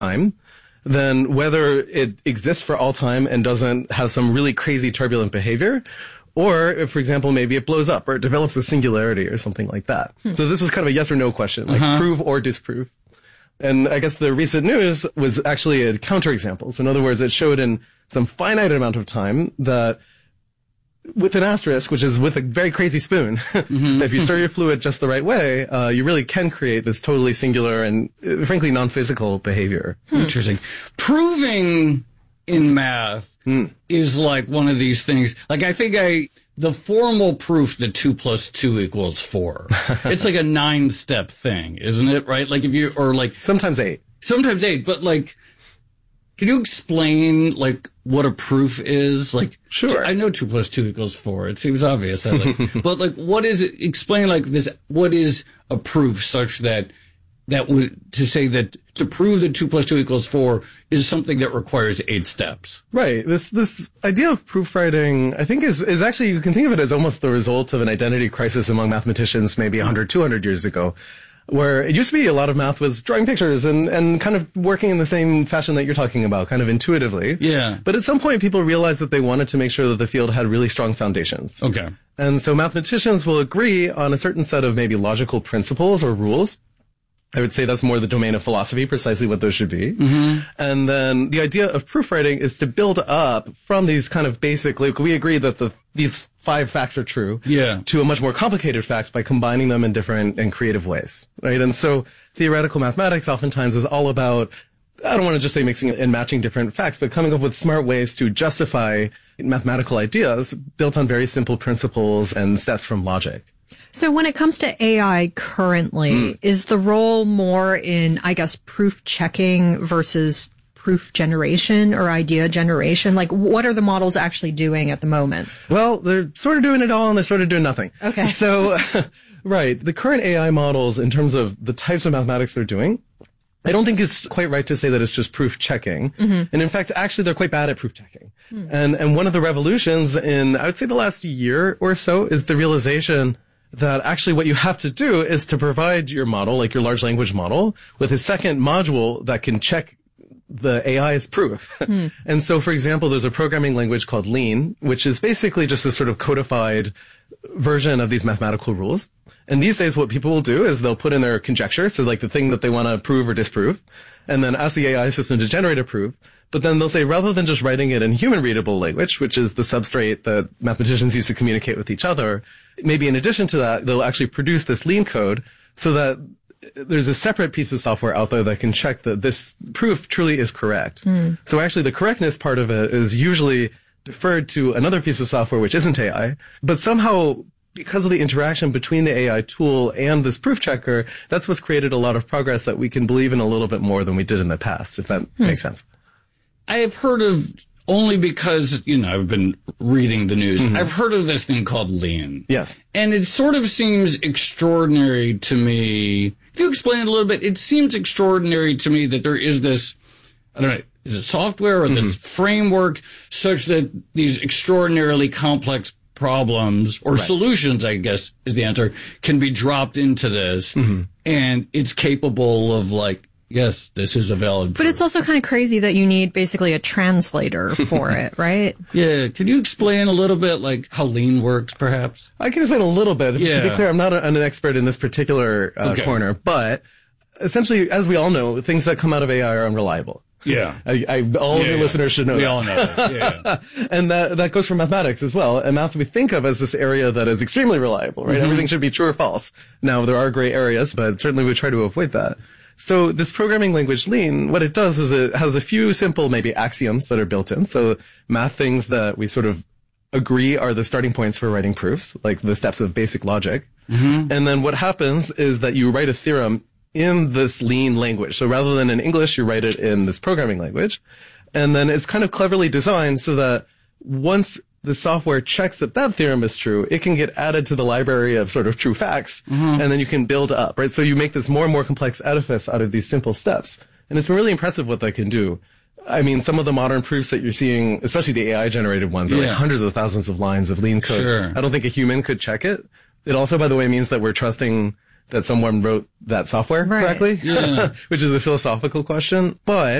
time, then whether it exists for all time and doesn't have some really crazy turbulent behavior, or if, for example, maybe it blows up or it develops a singularity or something like that. So this was kind of a yes or no question, like prove or disprove. And I guess the recent news was actually a counterexample. So in other words, it showed in some finite amount of time that with an asterisk, which is with a very crazy spoon, that if you stir your fluid just the right way, you really can create this totally singular and frankly non-physical behavior. Interesting. Proving in math is like one of these things. Like I think the formal proof that 2 + 2 = 4. It's like a 9-step thing, isn't it? Right? Like if you, or like sometimes 8. Sometimes 8, but like, can you explain like what a proof is? Like, sure. I know 2 + 2 = 4. It seems obvious. But like, what is it? Explain like this. What is a proof such that would, to say that to prove that 2 + 2 = 4 is something that requires 8 steps? Right. This idea of proof writing, I think is actually, you can think of it as almost the result of an identity crisis among mathematicians maybe 100, 200 years ago, where it used to be a lot of math was drawing pictures and kind of working in the same fashion that you're talking about, kind of intuitively. Yeah. But at some point, people realized that they wanted to make sure that the field had really strong foundations. Okay. And so mathematicians will agree on a certain set of maybe logical principles or rules. I would say that's more the domain of philosophy, precisely what those should be. And then the idea of proof writing is to build up from these kind of basic, like we agree that these 5 facts are true, to a much more complicated fact by combining them in different and creative ways, right? And so theoretical mathematics oftentimes is all about, I don't want to just say mixing and matching different facts, but coming up with smart ways to justify mathematical ideas built on very simple principles and steps from logic. So when it comes to AI currently, is the role more in, I guess, proof checking versus proof generation or idea generation? Like, what are the models actually doing at the moment? Well, they're sort of doing it all and they're sort of doing nothing. Okay. So, right, the current AI models in terms of the types of mathematics they're doing, I don't think it's quite right to say that it's just proof checking. And in fact, actually, they're quite bad at proof checking. And one of the revolutions in, I would say, the last year or so is the realization that actually what you have to do is to provide your model, like your large language model, with a second module that can check the AI's proof. And so, for example, there's a programming language called Lean, which is basically just a sort of codified version of these mathematical rules. And these days, what people will do is they'll put in their conjecture, so like the thing that they want to prove or disprove, and then ask the AI system to generate a proof. But then they'll say, rather than just writing it in human readable language, which is the substrate that mathematicians use to communicate with each other, maybe in addition to that, they'll actually produce this Lean code so that there's a separate piece of software out there that can check that this proof truly is correct. So actually the correctness part of it is usually deferred to another piece of software which isn't AI, but somehow because of the interaction between the AI tool and this proof checker, that's what's created a lot of progress that we can believe in a little bit more than we did in the past, if that makes sense. I have heard of, only because, I've been reading the news, I've heard of this thing called Lean. Yes. And it sort of seems extraordinary to me. Can you explain it a little bit? It seems extraordinary to me that there is this, I don't know, is it software or this framework such that these extraordinarily complex problems or solutions, I guess is the answer, can be dropped into this and it's capable of like, yes, this is a valid proof. But it's also kind of crazy that you need basically a translator for it, right? Yeah. Can you explain a little bit like how Lean works, perhaps? I can explain a little bit. To be clear, I'm not an expert in this particular corner, but essentially, as we all know, things that come out of AI are unreliable. Yeah. All of your listeners should know we that. all know that. Yeah. And that goes for mathematics as well. And math we think of as this area that is extremely reliable, right? Everything should be true or false. Now, there are gray areas, but certainly we try to avoid that. So this programming language Lean, what it does is it has a few simple maybe axioms that are built in. So math things that we sort of agree are the starting points for writing proofs, like the steps of basic logic. And then what happens is that you write a theorem in this Lean language. So rather than in English, you write it in this programming language. And then it's kind of cleverly designed so that once the software checks that that theorem is true, it can get added to the library of sort of true facts, and then you can build up, right? So you make this more and more complex edifice out of these simple steps. And it's been really impressive what that can do. I mean, some of the modern proofs that you're seeing, especially the AI-generated ones, are like hundreds of thousands of lines of Lean code. Sure. I don't think a human could check it. It also, by the way, means that we're trusting that someone wrote that software Right. correctly, Yeah. which is a philosophical question. But